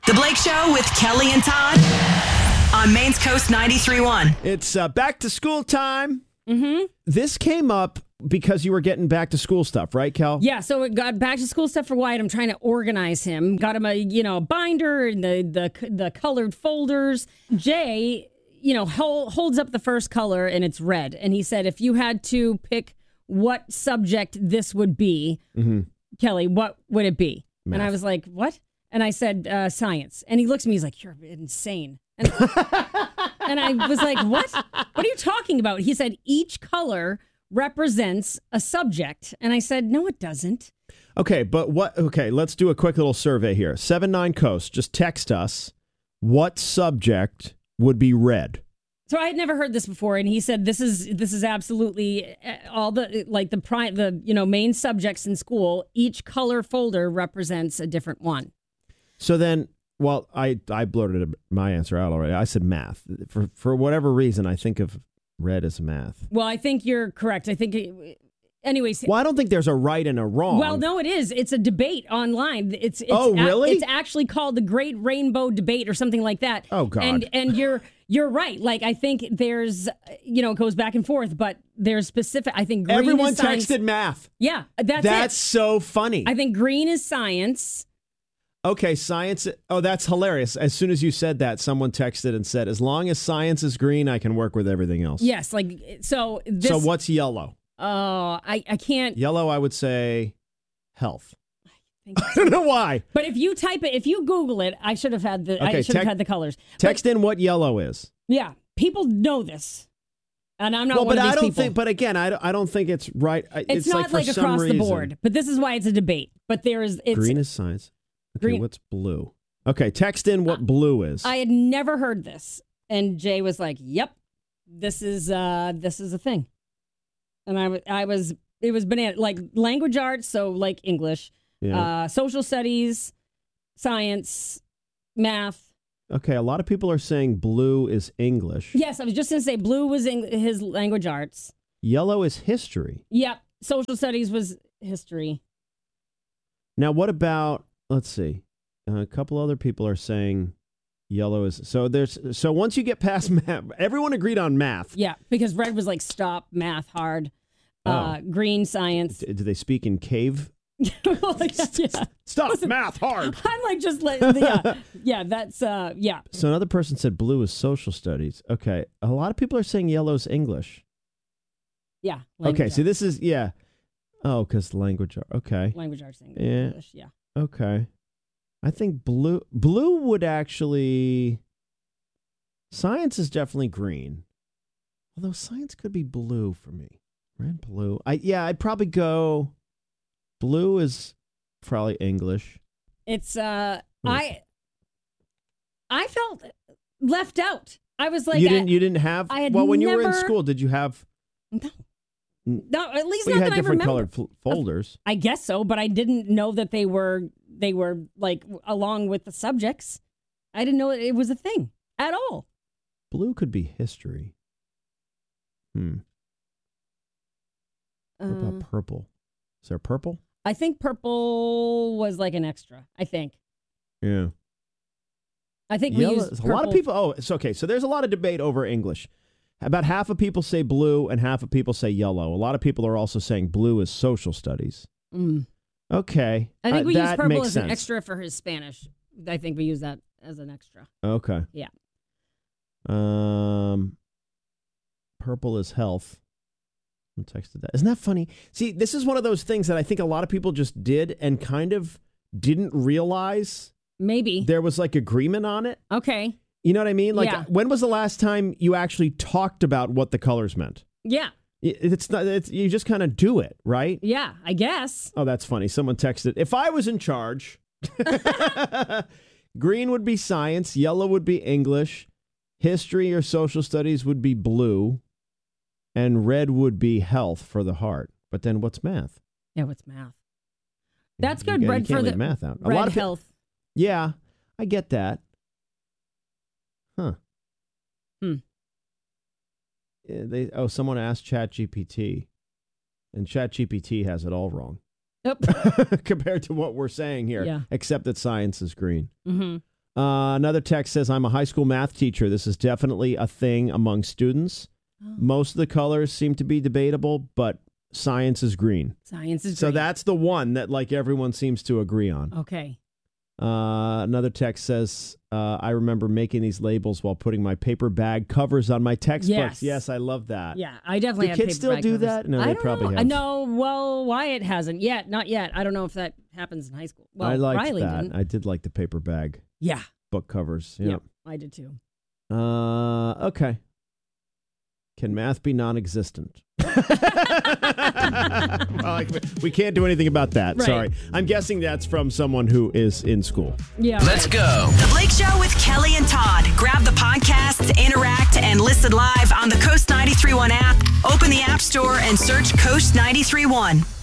The Blake Show with Kelly and Todd on Maine's Coast 93.1. It's back to school time. Mm-hmm. This came up because you were getting back to school stuff, right, Kel? Yeah, so it got back to school stuff for Wyatt. I'm trying to organize him. Got him a binder and the colored folders. Jay, holds up the first color and it's red. And he said, if you had to pick what subject this would be, Kelly, what would it be? Math. And I was like, what? And I said, science. And he looks at me, he's like, you're insane. And, and I was like, what? What are you talking about? He said, each color represents a subject. And I said, no, it doesn't. Okay, but what? Okay, let's do a quick little survey here. 79 Coast, just text us what subject would be red. So I had never heard this before, and he said this is absolutely all the main subjects in school. Each color folder represents a different one. So then, well, I blurted my answer out already. I said math. For whatever reason, I think of red as math. Well, I think you're correct. I think, anyways. Well, I don't think there's a right and a wrong. Well, no, it is. It's a debate online. It's really? It's actually called the Great Rainbow Debate or something like that. Oh, God. And you're right. Like, I think there's, it goes back and forth, but there's specific. I think green Everyone is science. texted math. Yeah, that's it. So funny. I think green is science. Okay, science. Oh, that's hilarious. As soon as you said that, someone texted and said, as long as science is green, I can work with everything else. Yes, so this. So what's yellow? Oh, I can't. Yellow, I would say health. I don't know why. But if you type it, if you Google it, I should have had the colors. Text in what yellow is. Yeah, people know this. And I'm not one but of these I don't people. think. But again, I don't think it's right. It's not like across the board. But this is why it's a debate. But green is science. Okay, green. What's blue? Okay, text in what blue is. I had never heard this, and Jay was like, "Yep, this is a thing." And it was banana, like language arts, so like English, social studies, science, math. Okay, a lot of people are saying blue is English. Yes, I was just going to say blue was his language arts. Yellow is history. Yep, social studies was history. Now, what about, let's see, a couple other people are saying yellow is, so once you get past math, everyone agreed on math. Yeah, because red was like stop, math, hard. Green, science. Do they speak in cave? Yeah. Stop, Listen, math, hard. I'm like, just that's, yeah. So another person said blue is social studies. Okay, a lot of people are saying yellow is English. Yeah. Okay, so this is, yeah. Oh, because language art. Okay. Language arts, English, yeah. Okay. I think blue would actually, science is definitely green. Although science could be blue for me. Red, blue. I'd probably go, blue is probably English. It's, I felt left out. I was like, you didn't have, when you were in school, did you have? No, at least you not had that different I remember. colored folders. I guess so, but I didn't know that they were like along with the subjects. I didn't know it was a thing at all. Blue could be history. What about purple? Is there purple? I think purple was like an extra. I think. Yeah. I think Yellow, we used a lot of people. Oh, it's okay. So there's a lot of debate over English. About half of people say blue and half of people say yellow. A lot of people are also saying blue is social studies. Okay. I think we use purple as sense. an extra for his Spanish. I think we use that as an extra. Okay. Yeah. Purple is health. I texted that. Isn't that funny? See, this is one of those things that I think a lot of people just did and kind of didn't realize. Maybe. There was like agreement on it. Okay. You know what I mean? Like, yeah. When was the last time you actually talked about what the colors meant? Yeah. It's not. You just kind of do it, right? Yeah, I guess. Oh, that's funny. Someone texted, if I was in charge, green would be science, yellow would be English, history or social studies would be blue, and red would be health for the heart. But then what's math? Yeah, what's math? That's good. You Red can't for leave the math out. Red a lot of health. Yeah, I get that. Huh. Someone asked ChatGPT, and ChatGPT has it all wrong. Yep. Compared to what we're saying here, Yeah. except that science is green. Mm-hmm. Another text says, I'm a high school math teacher. This is definitely a thing among students. Oh. Most of the colors seem to be debatable, but science is green. Science is So green. that's the one that like everyone seems to agree on. Okay. Another text says, I remember making these labels while putting my paper bag covers on my textbooks. Yes, I love that. Yeah, I definitely Do have kids paper still bag do covers. that? No, I they don't probably know. have. No, well, Wyatt hasn't yet. Not yet. I don't know if that happens in high school. Well, I liked Riley that. didn't. I did like the paper bag Yeah. book covers. Yep. I did too. Okay. Can math be non-existent? Well, we can't do anything about that. Right. Sorry. I'm guessing that's from someone who is in school. Yeah. Let's go. The Blake Show with Kelly and Todd. Grab the podcast, interact, and listen live on the Coast 93.1 app. Open the App Store and search Coast 93.1.